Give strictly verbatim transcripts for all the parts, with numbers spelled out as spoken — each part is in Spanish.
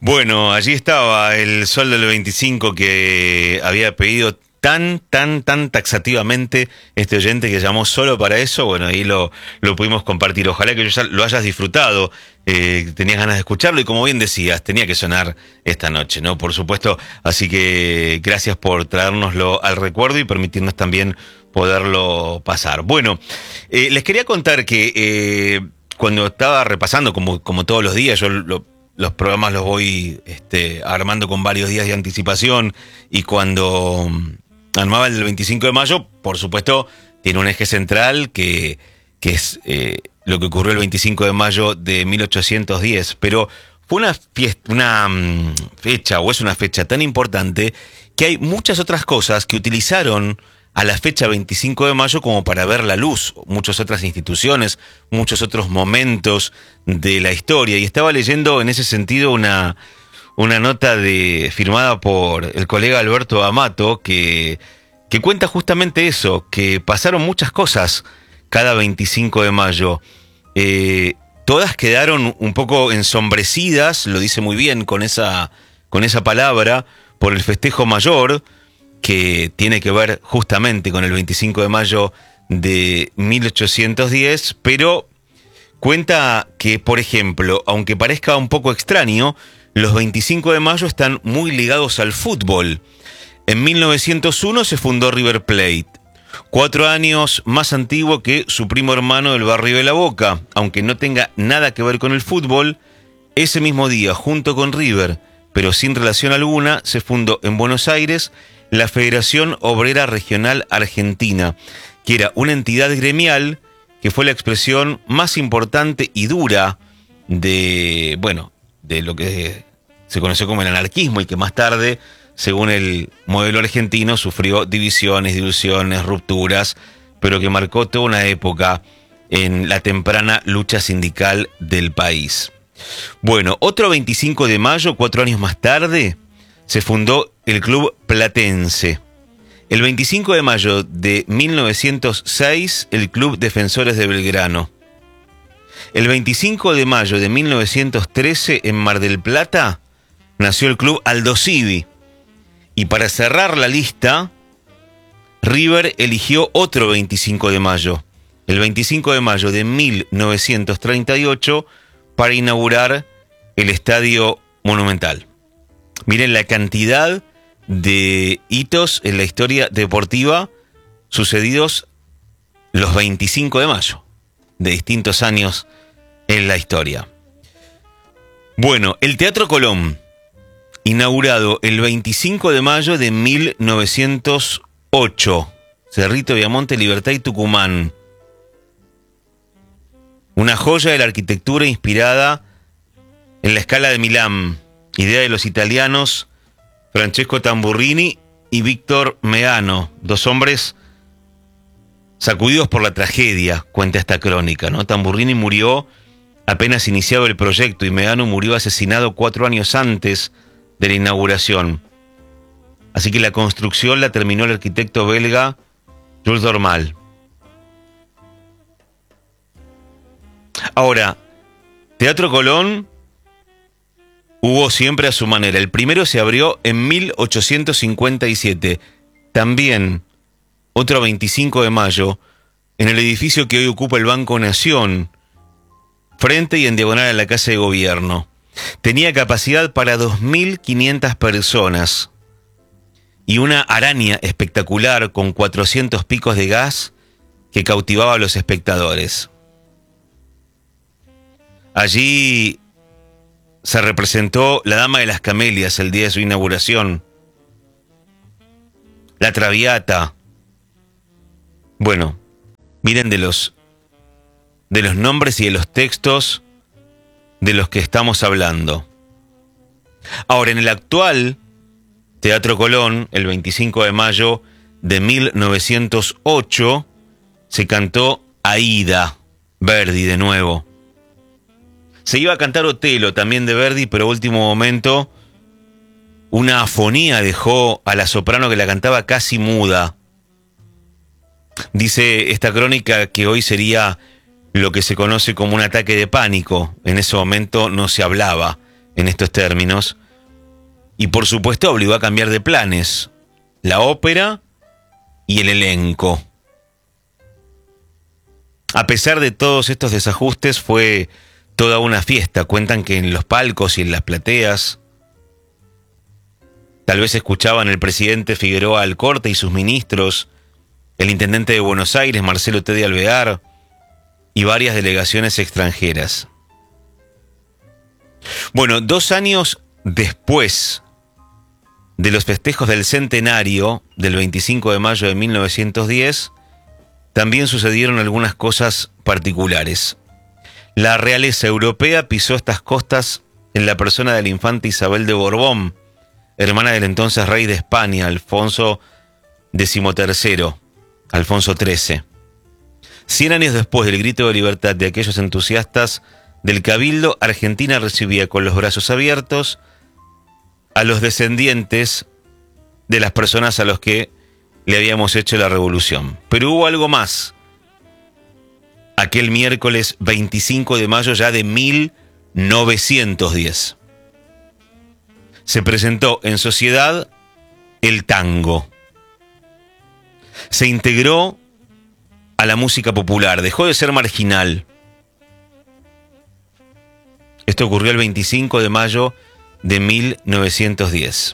Bueno, allí estaba el Sol del veinticinco que había pedido tan, tan, tan taxativamente este oyente que llamó solo para eso. Bueno, ahí lo, lo pudimos compartir. Ojalá que lo hayas disfrutado. Eh, tenías ganas de escucharlo y, como bien decías, tenía que sonar esta noche, ¿no? Por supuesto. Así que gracias por traérnoslo al recuerdo y permitirnos también poderlo pasar. Bueno, eh, les quería contar que eh, cuando estaba repasando, como, como todos los días, yo lo los programas los voy este, armando con varios días de anticipación, y cuando armaba el del veinticinco de mayo, por supuesto, tiene un eje central que, que es eh, lo que ocurrió el veinticinco de mayo de mil ochocientos diez, pero fue una, fiesta, una um, fecha, o es una fecha tan importante, que hay muchas otras cosas que utilizaron a la fecha veinticinco de mayo como para ver la luz, muchas otras instituciones, muchos otros momentos de la historia. Y estaba leyendo en ese sentido una, una nota de, firmada por el colega Alberto Amato, que, que cuenta justamente eso, que pasaron muchas cosas cada veinticinco de mayo. Eh, todas quedaron un poco ensombrecidas, lo dice muy bien con esa, con esa palabra, por el festejo mayor, que tiene que ver justamente con el veinticinco de mayo de mil ochocientos diez, pero cuenta que, por ejemplo, aunque parezca un poco extraño, los veinticinco de mayo están muy ligados al fútbol. En mil novecientos uno se fundó River Plate, cuatro años más antiguo que su primo hermano del barrio de La Boca. Aunque no tenga nada que ver con el fútbol, ese mismo día, junto con River, pero sin relación alguna, se fundó en Buenos Aires la Federación Obrera Regional Argentina, que era una entidad gremial que fue la expresión más importante y dura de, bueno, de lo que se conoció como el anarquismo, y que más tarde, según el modelo argentino, sufrió divisiones, diluciones, rupturas, pero que marcó toda una época en la temprana lucha sindical del país. Bueno, otro veinticinco de mayo, cuatro años más tarde, se fundó el Club Platense. El veinticinco de mayo de mil novecientos seis, el Club Defensores de Belgrano. El veinticinco de mayo de mil novecientos trece, en Mar del Plata, nació el Club Aldosivi. Y para cerrar la lista, River eligió otro veinticinco de mayo, el veinticinco de mayo de mil novecientos treinta y ocho, para inaugurar el Estadio Monumental. Miren la cantidad de hitos en la historia deportiva sucedidos los veinticinco de mayo, de distintos años en la historia. Bueno, el Teatro Colón, inaugurado el veinticinco de mayo de mil novecientos ocho, Cerrito, Viamonte, Libertad y Tucumán. Una joya de la arquitectura inspirada en la Scala de Milán, idea de los italianos Francesco Tamburrini y Víctor Meano, dos hombres sacudidos por la tragedia, cuenta esta crónica, ¿no? Tamburrini murió apenas iniciado el proyecto y Meano murió asesinado cuatro años antes de la inauguración. Así que la construcción la terminó el arquitecto belga Jules Dormal. Ahora, Teatro Colón hubo siempre a su manera. El primero se abrió en mil ochocientos cincuenta y siete, también otro veinticinco de mayo, en el edificio que hoy ocupa el Banco Nación, frente y en diagonal a la Casa de Gobierno. Tenía capacidad para dos mil quinientas personas y una araña espectacular con cuatrocientos picos de gas que cautivaba a los espectadores. Allí se representó La Dama de las Camelias el día de su inauguración, La Traviata. Bueno, miren de los, de los nombres y de los textos de los que estamos hablando. Ahora, en el actual Teatro Colón, el veinticinco de mayo de mil novecientos ocho, se cantó Aída, Verdi de nuevo. Se iba a cantar Otelo, también de Verdi, pero a último momento una afonía dejó a la soprano que la cantaba casi muda. Dice esta crónica que hoy sería lo que se conoce como un ataque de pánico. En ese momento no se hablaba en estos términos, y por supuesto obligó a cambiar de planes la ópera y el elenco. A pesar de todos estos desajustes, fue toda una fiesta. Cuentan que en los palcos y en las plateas tal vez escuchaban el presidente Figueroa Alcorta y sus ministros, el intendente de Buenos Aires, Marcelo T. de Alvear, y varias delegaciones extranjeras. Bueno, dos años después de los festejos del centenario del veinticinco de mayo de mil novecientos diez, también sucedieron algunas cosas particulares. La realeza europea pisó estas costas en la persona de la infanta Isabel de Borbón, hermana del entonces rey de España, Alfonso decimotercero, Alfonso trece. Cien años después del grito de libertad de aquellos entusiastas del Cabildo, Argentina recibía con los brazos abiertos a los descendientes de las personas a los que le habíamos hecho la revolución. Pero hubo algo más. Aquel miércoles veinticinco de mayo ya de mil novecientos diez. Se presentó en sociedad el tango. Se integró a la música popular, dejó de ser marginal. Esto ocurrió el veinticinco de mayo de mil novecientos diez.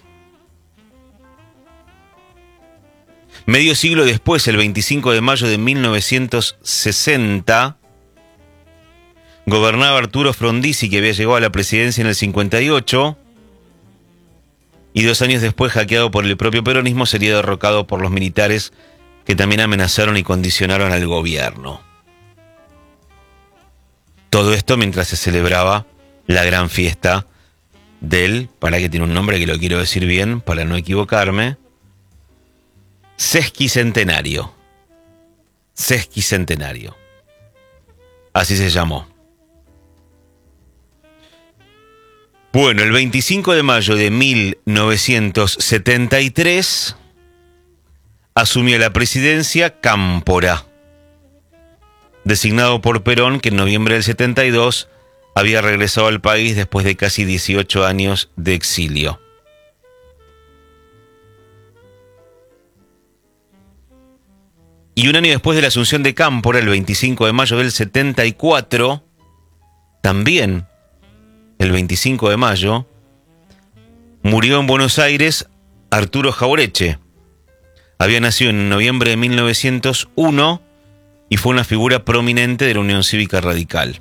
Medio siglo después, el veinticinco de mayo de mil novecientos sesenta, gobernaba Arturo Frondizi, que había llegado a la presidencia en el cincuenta y ocho, y dos años después, hackeado por el propio peronismo, sería derrocado por los militares que también amenazaron y condicionaron al gobierno. Todo esto mientras se celebraba la gran fiesta del, para que tiene un nombre que lo quiero decir bien, para no equivocarme, sesquicentenario. Sesquicentenario. Así se llamó. Bueno, el veinticinco de mayo de mil novecientos setenta y tres asumió la presidencia Cámpora, designado por Perón, que en noviembre del setenta y dos había regresado al país después de casi dieciocho años de exilio. Y un año después de la asunción de Cámpora, el veinticinco de mayo del setenta y cuatro, también el veinticinco de mayo, murió en Buenos Aires Arturo Jaureche. Había nacido en noviembre de mil novecientos uno y fue una figura prominente de la Unión Cívica Radical.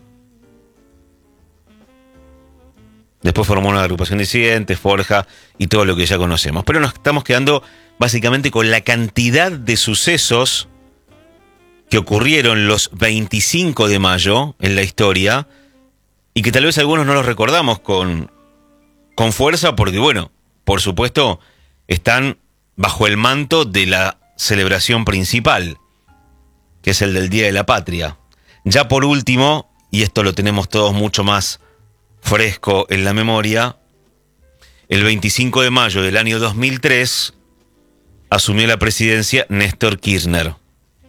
Después formó una agrupación disidente, Forja y todo lo que ya conocemos. Pero nos estamos quedando básicamente con la cantidad de sucesos que ocurrieron los veinticinco de mayo en la historia y que tal vez algunos no los recordamos con, con fuerza porque, bueno, por supuesto, están bajo el manto de la celebración principal, que es el del Día de la Patria. Ya por último, y esto lo tenemos todos mucho más fresco en la memoria, el veinticinco de mayo del año dos mil tres asumió la presidencia Néstor Kirchner.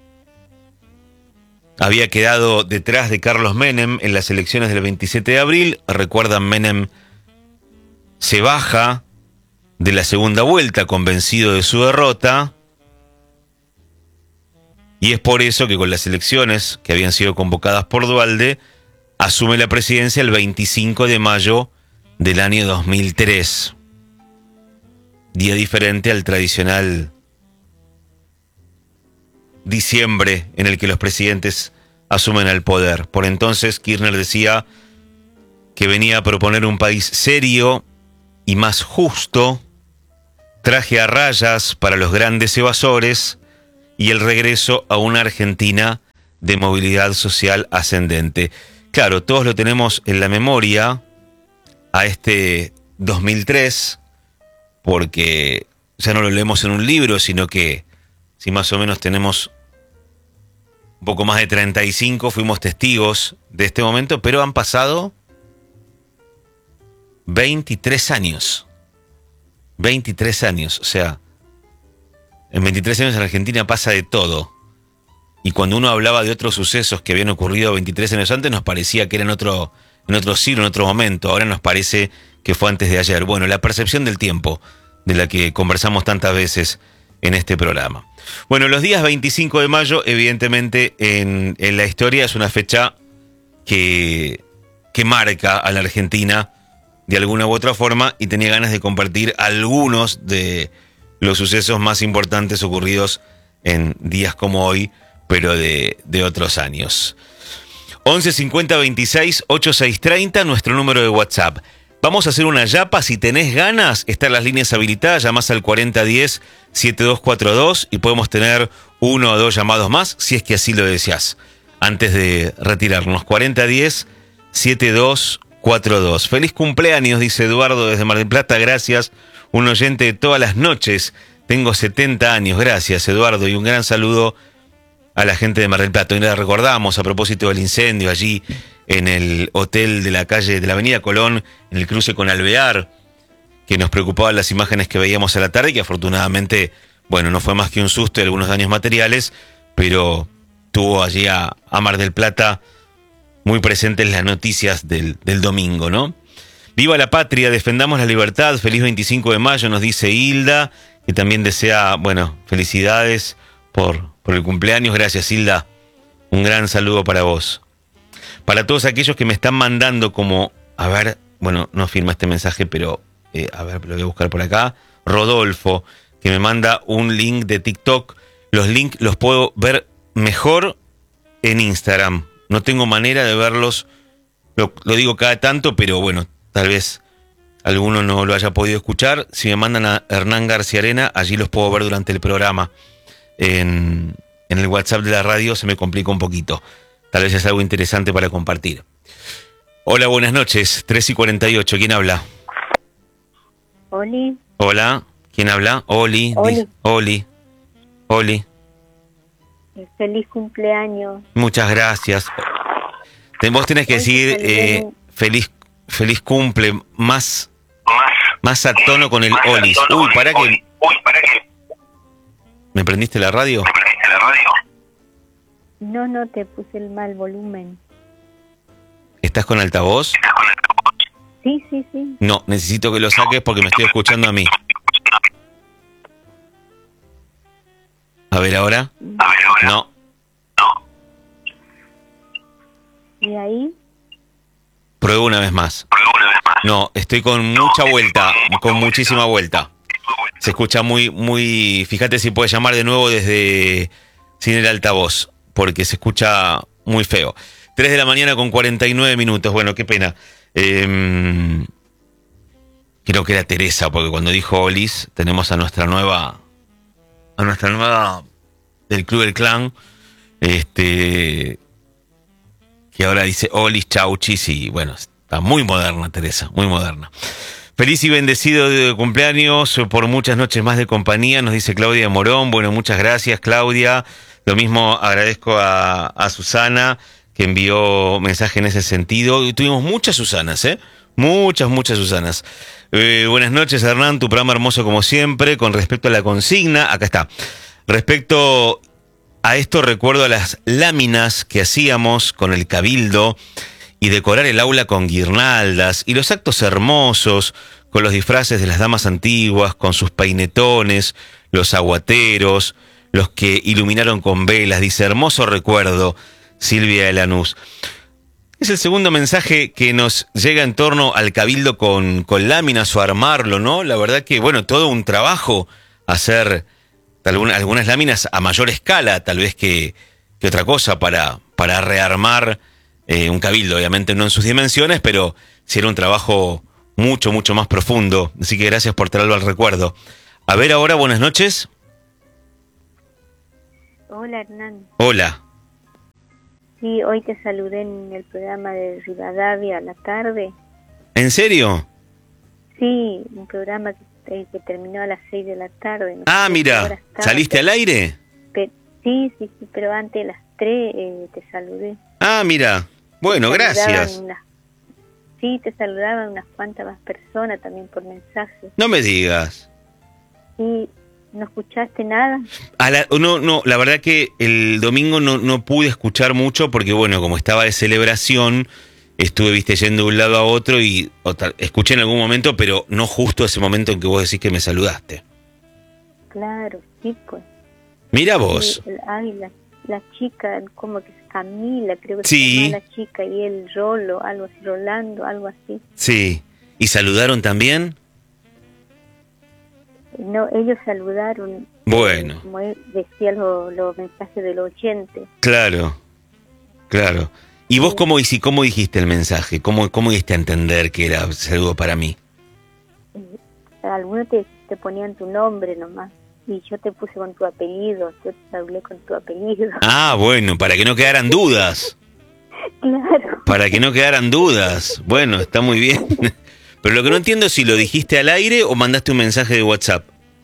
Había quedado detrás de Carlos Menem en las elecciones del veintisiete de abril. Recuerdan, Menem se baja de la segunda vuelta convencido de su derrota. Y es por eso que con las elecciones que habían sido convocadas por Duhalde, asume la presidencia el veinticinco de mayo del año dos mil tres. Día diferente al tradicional diciembre en el que los presidentes asumen el poder. Por entonces Kirchner decía que venía a proponer un país serio y más justo, traje a rayas para los grandes evasores y el regreso a una Argentina de movilidad social ascendente. Claro, todos lo tenemos en la memoria a este dos mil tres, porque ya no lo leemos en un libro, sino que si más o menos tenemos un poco más de treinta y cinco, fuimos testigos de este momento, pero han pasado veintitrés años. veintitrés años, o sea, en veintitrés años en Argentina pasa de todo. Y cuando uno hablaba de otros sucesos que habían ocurrido veintitrés años antes, nos parecía que era en otro, en otro siglo, en otro momento. Ahora nos parece que fue antes de ayer. Bueno, la percepción del tiempo, de la que conversamos tantas veces en este programa. Bueno, los días veinticinco de mayo, evidentemente, en, en la historia es una fecha que, que marca a la Argentina de alguna u otra forma, y tenía ganas de compartir algunos de los sucesos más importantes ocurridos en días como hoy, pero de, de otros años. once cincuenta veintiséis ochenta y seis treinta, nuestro número de WhatsApp. Vamos a hacer una yapa, si tenés ganas, están las líneas habilitadas, llamás al cuarenta diez setenta y dos cuarenta y dos y podemos tener uno o dos llamados más, si es que así lo deseás. Antes de retirarnos, cuarenta diez setenta y dos cuarenta y dos. Feliz cumpleaños, dice Eduardo desde Mar del Plata, gracias. Un oyente de todas las noches, tengo setenta años, gracias Eduardo, y un gran saludo a la gente de Mar del Plata. Hoy la recordamos a propósito del incendio allí en el hotel de la calle de la avenida Colón, en el cruce con Alvear, que nos preocupaban las imágenes que veíamos a la tarde, que afortunadamente, bueno, no fue más que un susto y algunos daños materiales, pero tuvo allí a, a Mar del Plata muy presentes las noticias del, del domingo, ¿no? Viva la patria, defendamos la libertad, feliz veinticinco de mayo, nos dice Hilda, que también desea, bueno, felicidades por, por el cumpleaños. Gracias, Hilda. Un gran saludo para vos. Para todos aquellos que me están mandando como, a ver, bueno, no firma este mensaje, pero, eh, a ver, lo voy a buscar por acá. Rodolfo, que me manda un link de TikTok. Los links los puedo ver mejor en Instagram. No tengo manera de verlos, lo, lo digo cada tanto, pero bueno, tal vez alguno no lo haya podido escuchar. Si me mandan a Hernán García Arena, allí los puedo ver durante el programa. En, en el WhatsApp de la radio se me complica un poquito. Tal vez es algo interesante para compartir. Hola, buenas noches. tres y cuarenta y ocho. ¿Quién habla? Oli. Hola. ¿Quién habla? Oli. Oli. Oli. Oli. Feliz cumpleaños. Muchas gracias. Vos tenés que decir eh, feliz, feliz cumple más, más a tono con el Olis. Uy, para que... Uy, para que... ¿Me prendiste la radio? ¿Me prendiste la radio? No, no, te puse el mal volumen. ¿Estás con altavoz? ¿Estás con altavoz? Sí, sí, sí. No, necesito que lo saques porque me estoy escuchando a mí. A ver ahora. A ver ahora. No. No. ¿Y ahí? Pruebo una vez más. Prueba una vez más. No, estoy con mucha vuelta, con muchísima vuelta. Se escucha muy, muy... Fíjate si puedes llamar de nuevo desde... sin el altavoz, porque se escucha muy feo. tres de la mañana con cuarenta y nueve minutos. Bueno, qué pena. Eh, creo que era Teresa, porque cuando dijo Olis, tenemos a nuestra nueva... a nuestra nueva del Club del Clan, este... que ahora dice Olis, Chauchis, y bueno, está muy moderna Teresa, muy moderna. Feliz y bendecido de cumpleaños por muchas noches más de compañía, nos dice Claudia Morón. Bueno, muchas gracias, Claudia. Lo mismo agradezco a, a Susana, que envió mensaje en ese sentido. Y tuvimos muchas Susanas, ¿eh? Muchas, muchas Susanas. Eh, buenas noches, Hernán, tu programa hermoso como siempre. Con respecto a la consigna, acá está. Respecto a esto, recuerdo a las láminas que hacíamos con el cabildo y decorar el aula con guirnaldas y los actos hermosos con los disfraces de las damas antiguas, con sus peinetones, los aguateros, los que iluminaron con velas. Dice, hermoso recuerdo, Silvia de Lanús. Es el segundo mensaje que nos llega en torno al cabildo con, con láminas o armarlo, ¿no? La verdad que, bueno, todo un trabajo hacer algunas, algunas láminas a mayor escala, tal vez que, que otra cosa, para, para rearmar Eh, un cabildo, obviamente no en sus dimensiones, pero sí era un trabajo mucho, mucho más profundo. Así que gracias por traerlo al recuerdo. A ver ahora, buenas noches. Hola, Hernán. Hola. Sí, hoy te saludé en el programa de Rivadavia a la tarde. ¿En serio? Sí, un programa que, que terminó a las seis de la tarde. No ah, sé mira, ¿saliste al aire? Pe- sí, sí, sí, pero antes de las tres eh, te saludé. Ah, mira. Bueno, Te gracias. unas, sí, te saludaban unas cuantas más personas también por mensaje. No me digas. ¿Y no escuchaste nada? A la, no, no, la verdad que el domingo no, no pude escuchar mucho porque, bueno, como estaba de celebración estuve, viste, yendo de un lado a otro y otra, escuché en algún momento, pero no justo ese momento en que vos decís que me saludaste. Claro, sí, pues. Mira vos. Y, ay, la, la chica, como que es Camila, creo que Sí. se llama la chica, y el Rolo, algo así, Rolando, algo así. Sí. ¿Y saludaron también? No, ellos saludaron. Bueno. eh, como él decía los los mensajes del ochenta. Claro, claro. ¿Y vos cómo, hici- cómo dijiste el mensaje? ¿Cómo, cómo diste a entender que era saludo para mí? Eh, algunos te, te ponían tu nombre nomás. Y yo te puse con tu apellido. Yo te hablé con tu apellido. Ah, bueno, para que no quedaran dudas. Claro. Para que no quedaran dudas. Bueno, está muy bien. Pero lo que no entiendo es si lo dijiste al aire o mandaste un mensaje de WhatsApp.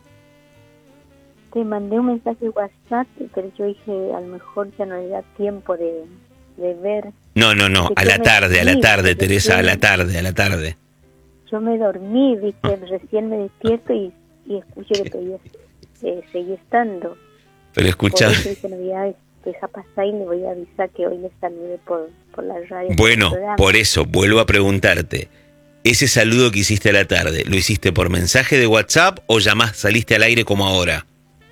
Te mandé un mensaje de WhatsApp, pero yo dije, a lo mejor ya no le da tiempo de, de ver. No, no, no, Que a yo la me tarde, a la dormí, tarde, porque Teresa, a la recién- tarde, a la tarde. Yo me dormí, viste, recién me despierto y, y escucho que todavía eh, seguí estando. Pero Por escucha, eso dije, no voy a dejar pasar y le voy a avisar que hoy le saludé por, por la radio. por bueno, el programa. por eso vuelvo a preguntarte. Ese saludo que hiciste a la tarde, ¿lo hiciste por mensaje de WhatsApp o llamás, saliste al aire como ahora?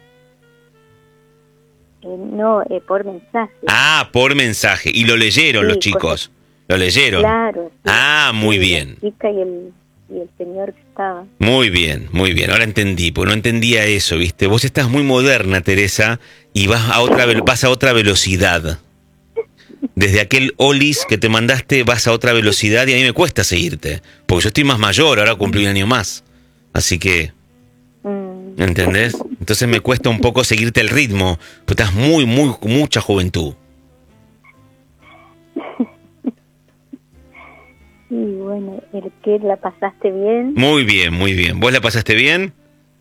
Eh, no, eh, por mensaje. Ah, por mensaje. Y lo leyeron Sí, los chicos. Lo leyeron. Claro. sí. Ah, muy Sí, bien. La chica y el, y el señor que estaba. Muy bien, muy bien. Ahora entendí, porque no entendía eso, ¿viste? Vos estás muy moderna, Teresa, y vas a otra ve- vas a otra velocidad. Desde aquel Olis que te mandaste vas a otra velocidad y a mí me cuesta seguirte, porque yo estoy más mayor, ahora cumplí un año más. Así que, Mm, ¿entendés? Entonces me cuesta un poco seguirte el ritmo, porque estás muy, muy, mucha juventud. y bueno, el que la pasaste bien. Muy bien, muy bien. ¿Vos la pasaste bien?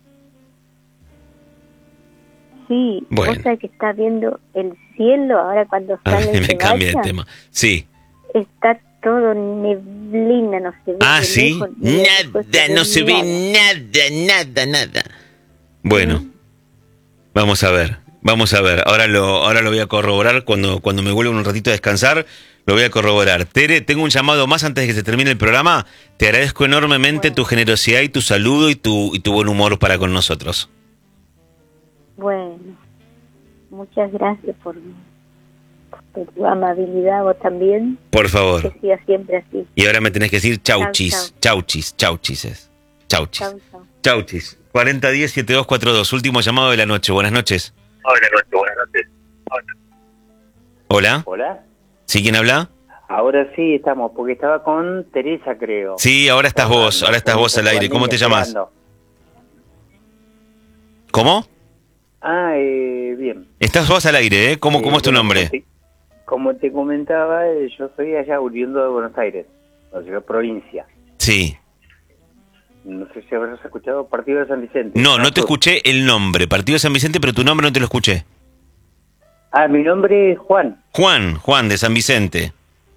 Sí, Bueno. vos sabés que estás viendo el cielo ahora cuando A sale ver, el me cambia de vaya, tema. Sí. está todo neblina, no se ve. Ah, de sí. lejos, ni de lejos Nada, no se ve nada, nada, nada. Bueno, vamos a ver, vamos a ver. Ahora lo, ahora lo voy a corroborar cuando, cuando me vuelva un ratito a descansar. Lo voy a corroborar. Tere, tengo un llamado más antes de que se termine el programa. Te agradezco enormemente Bueno. tu generosidad y tu saludo y tu, y tu buen humor para con nosotros. Bueno, muchas gracias por, por tu amabilidad, vos también. Por Que favor. sigas siempre así. Y ahora me tenés que decir chauchis, Chau, chauchis, chauchis. es. Chauchis. Chau, chau. Chauchis. cuarenta diez, setenta y dos cuarenta y dos. Último llamado de la noche. Buenas noches. Hola, noche, buenas noches. Hola. Hola. Hola. ¿Sí, quién habla? Ahora sí estamos, porque estaba con Teresa, creo. Sí, ahora estás vos, ahora estás vos al aire. ¿Cómo te llamas? Esperando. ¿Cómo? Ah, eh, bien. Estás vos al aire, ¿eh? ¿Cómo, Eh, cómo es tu bueno, nombre? Como te, como te comentaba, eh, yo soy allá oriundo de Buenos Aires, o sea, provincia. Sí. No sé si habrás escuchado Partido de San Vicente. No, no te sur. escuché el nombre. Partido de San Vicente, pero tu nombre no te lo escuché. Ah, mi nombre es Juan. Juan, Juan de San Vicente.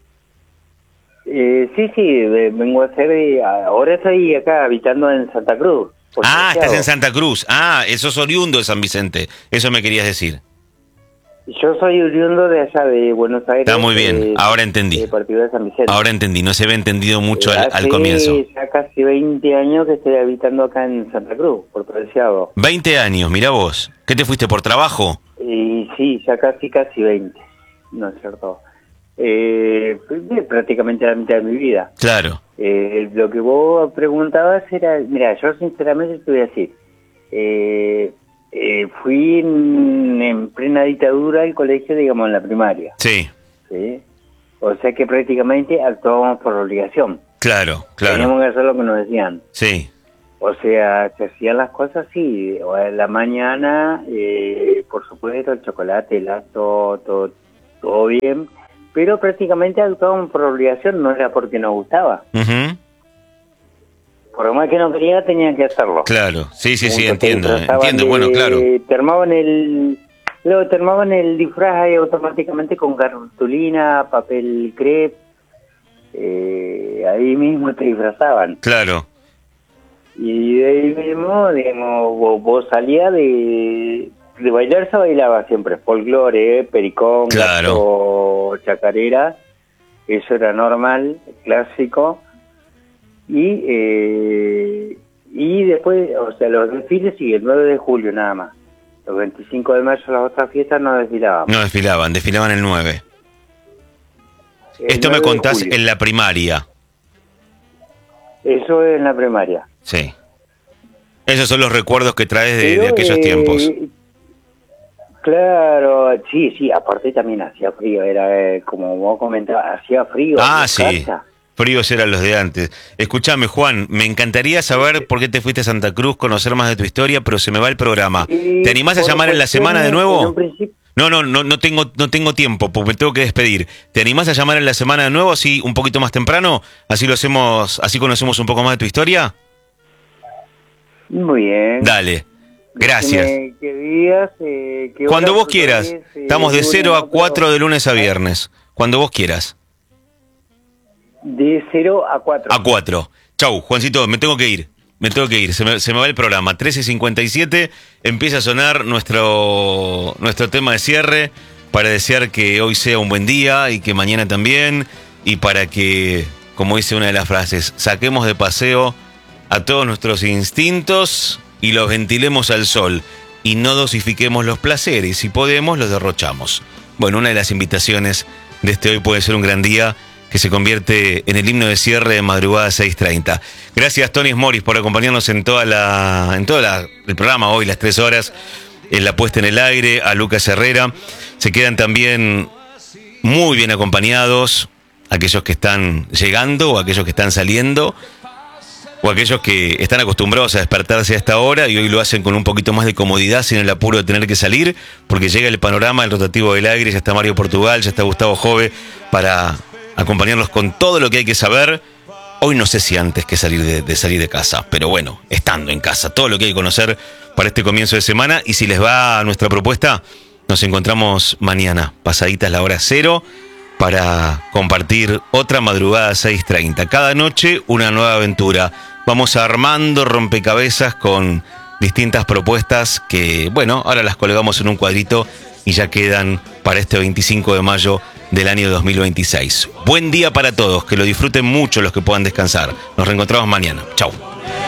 Eh, sí, sí, eh, vengo a ser, eh, ahora estoy acá habitando en Santa Cruz. por Ah, Santiago. estás en Santa Cruz. Ah, eso es oriundo de San Vicente. Eso me querías decir. Yo soy oriundo de allá de Buenos Aires. Está muy bien, eh, ahora entendí. de Partido de San Vicente. Ahora entendí, no se había entendido mucho Eh, al, hace al comienzo. ya casi veinte años que estoy habitando acá en Santa Cruz, por Preciado. veinte años, mira vos. ¿Qué te fuiste por trabajo? Y sí, ya casi, casi veinte, ¿no es cierto? Eh, pues, prácticamente la mitad de mi vida. Claro. Eh, lo que vos preguntabas era, mira, yo sinceramente te voy a decir, eh, eh, fui en, en plena dictadura al colegio, digamos, en la primaria, Sí, ¿sí? O sea que prácticamente actuábamos por obligación. claro, claro. Teníamos que hacer lo que nos decían. Sí, O sea, se hacían las cosas así. O en la mañana, eh, por supuesto, el chocolate, el acto, todo, todo bien. Pero prácticamente actuábamos por obligación, no era porque nos gustaba. ujú, Por lo más que no quería, tenían que hacerlo. claro. Sí, sí, sí, Punto, te entiendo. disfrazaban Entiendo, de- bueno, claro. Te armaban el... Luego te armaban el disfraz ahí automáticamente con cartulina, papel crepe. Eh, ahí mismo te disfrazaban. Claro, Y de ahí mismo, digamos, vos, vos salías de, de bailar, se bailaba siempre folclore, pericón, Claro. gato, chacarera, eso era normal, clásico, y eh, y después, o sea, los desfiles sí, el nueve de julio nada más. Los veinticinco de mayo, las otras fiestas no desfilaban. No desfilaban, desfilaban el nueve. El Esto me nueve de contás julio. en la primaria. Eso es en la primaria. Sí. Esos son los recuerdos que traes de, Pero, de aquellos eh, tiempos. Claro, sí, sí, aparte también hacía frío, era eh, como vos comentabas, hacía frío. Ah, en sí. casa. Fríos eran los de antes. Escúchame, Juan, me encantaría saber por qué te fuiste a Santa Cruz, conocer más de tu historia, pero se me va el programa. Y ¿Te animás a por llamar en la semana de cuestiones, nuevo? en un principio- No, no, no, no tengo, no tengo tiempo, porque me tengo que despedir. ¿Te animás a llamar en la semana de nuevo, así un poquito más temprano? Así lo hacemos, así conocemos un poco más de tu historia. Muy bien. Dale, gracias. Decime ¿Qué días? Eh, qué Cuando horas, vos porque quieras. hoy es, eh, Estamos de lunes, cero a no, cuatro pero- de lunes a viernes. Cuando vos quieras. De cero a cuatro. A cuatro. Chau, Juancito, me tengo que ir. Me tengo que ir, se me, se me va el programa. trece cincuenta y siete, empieza a sonar nuestro, nuestro tema de cierre para desear que hoy sea un buen día y que mañana también. Y para que, como dice una de las frases, saquemos de paseo a todos nuestros instintos y los ventilemos al sol. Y no dosifiquemos los placeres. Si podemos, los derrochamos. Bueno, una de las invitaciones de este hoy puede ser un gran día que se convierte en el himno de cierre de madrugada seis treinta. Gracias, Tony Morris, por acompañarnos en toda la, en todo la, el programa hoy, las tres horas, en la puesta en el aire, a Lucas Herrera. Se quedan también muy bien acompañados aquellos que están llegando o aquellos que están saliendo o aquellos que están acostumbrados a despertarse a esta hora y hoy lo hacen con un poquito más de comodidad sin el apuro de tener que salir, porque llega el panorama, el rotativo del aire, ya está Mario Portugal, ya está Gustavo Jove para acompañarlos con todo lo que hay que saber. Hoy no sé si antes que salir de, de salir de casa, pero bueno, estando en casa, todo lo que hay que conocer para este comienzo de semana. Y si les va a nuestra propuesta, nos encontramos mañana, pasaditas la hora cero, para compartir otra madrugada seis treinta. Cada noche una nueva aventura. Vamos armando rompecabezas con distintas propuestas que, bueno, ahora las colgamos en un cuadrito y ya quedan para este veinticinco de mayo del año dos mil veintiséis. Buen día para todos, que lo disfruten mucho los que puedan descansar. Nos reencontramos mañana. Chau.